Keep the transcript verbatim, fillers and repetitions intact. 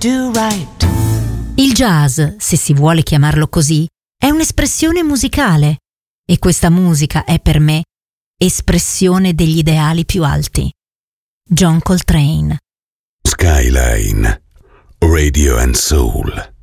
do right. Il jazz, se si vuole chiamarlo così, è un'espressione musicale e questa musica è per me espressione degli ideali più alti. John Coltrane. Skyline Radio and Soul.